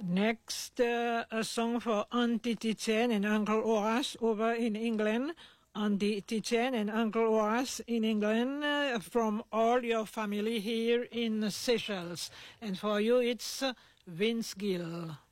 Next, a song for Auntie Tichen and Uncle Oras over in England. Auntie Tichen and Uncle Oras in England, from all your family here in Seychelles. And for you, it's Vince Gill.